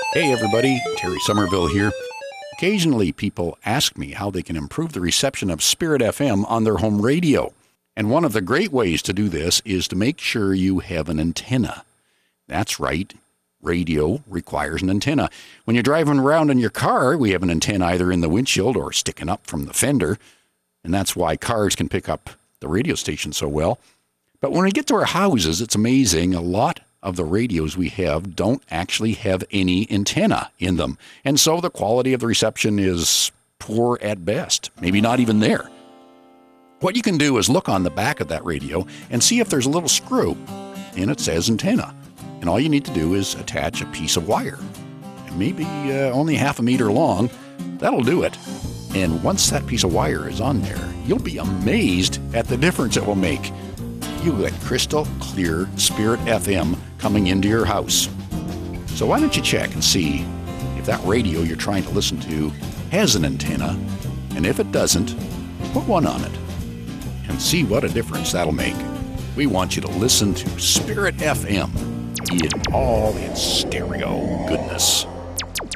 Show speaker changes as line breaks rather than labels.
Hey everybody, Terry Somerville here. Occasionally people ask me how they can improve the reception of Spirit FM on their home radio. And one of the great ways to do this is to make sure you have an antenna. That's right, radio requires an antenna. When you're driving around in your car, we have an antenna either in the windshield or sticking up from the fender. And that's why cars can pick up the radio station so well. But when we get to our houses, it's amazing. A lot of the radios we have don't actually have any antenna in them. And so the quality of the reception is poor at best, maybe not even there. What you can do is look on the back of that radio and see if there's a little screw and it says antenna. And all you need to do is attach a piece of wire, and maybe only half a meter long. That'll do it. And once that piece of wire is on there, you'll be amazed at the difference it will make. You get crystal clear Spirit FM coming into your house. So why don't you check and see if that radio you're trying to listen to has an antenna, and if it doesn't, put one on it and see what a difference that'll make. We want you to listen to Spirit FM in all its stereo goodness.